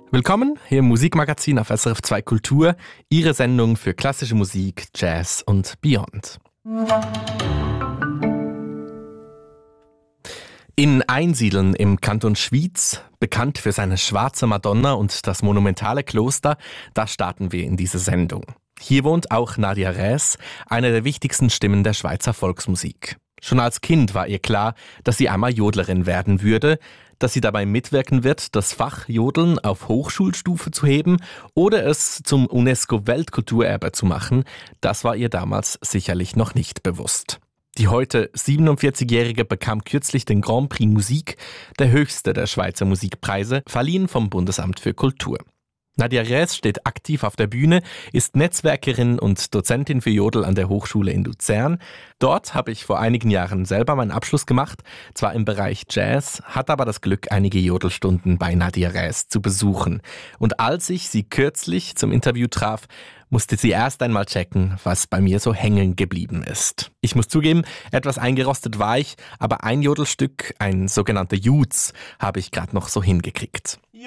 Willkommen hier im Musikmagazin auf SRF 2 Kultur, Ihre Sendung für klassische Musik, Jazz und Beyond. In Einsiedeln im Kanton Schwyz, bekannt für seine schwarze Madonna und das monumentale Kloster, da starten wir in diese Sendung. Hier wohnt auch Nadia Räs, eine der wichtigsten Stimmen der Schweizer Volksmusik. Schon als Kind war ihr klar, dass sie einmal Jodlerin werden würde, dass sie dabei mitwirken wird, das Fach Jodeln auf Hochschulstufe zu heben oder es zum UNESCO-Weltkulturerbe zu machen, das war ihr damals sicherlich noch nicht bewusst. Die heute 47-Jährige bekam kürzlich den Grand Prix Musik, der höchste der Schweizer Musikpreise, verliehen vom Bundesamt für Kultur. Nadia Räs steht aktiv auf der Bühne, ist Netzwerkerin und Dozentin für Jodel an der Hochschule in Luzern. Dort habe ich vor einigen Jahren selber meinen Abschluss gemacht, zwar im Bereich Jazz, hatte aber das Glück, einige Jodelstunden bei Nadia Räs zu besuchen. Und als ich sie kürzlich zum Interview traf, musste sie erst einmal checken, was bei mir so hängen geblieben ist. Ich muss zugeben, etwas eingerostet war ich, aber ein Jodelstück, ein sogenannter Jutz, habe ich gerade noch so hingekriegt.